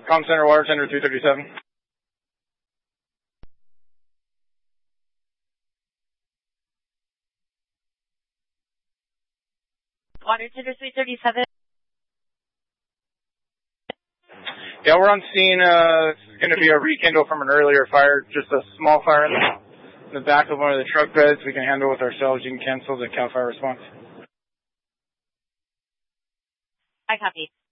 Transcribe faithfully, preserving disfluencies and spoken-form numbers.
Com Center, Water Tender three thirty-seven. Water Tender three thirty-seven. Yeah, we're on scene. Uh, it's going to be a rekindle from an earlier fire, just a small fire in the, in the back of one of the truck beds. We can handle with ourselves. You can cancel the CAL FIRE response. I copy.